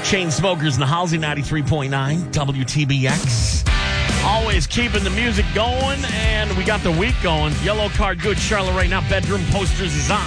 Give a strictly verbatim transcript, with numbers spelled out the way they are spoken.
Chainsmokers and Halsey, ninety-three point nine W T B X. Always keeping the music going, and we got the week going. Yellow Card Good Charlotte right now. Bedroom Posters is on.